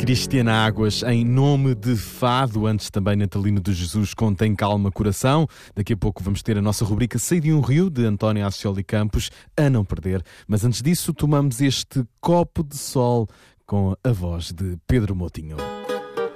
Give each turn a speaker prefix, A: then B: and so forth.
A: Cristiana Águas, em nome de Fado, antes também Natalino de Jesus com Tem Calma Coração. Daqui a pouco vamos ter a nossa rubrica Sei de um Rio, de António Ascioli Campos, a não perder. Mas antes disso, tomamos este copo de sol com a voz de Pedro Moutinho.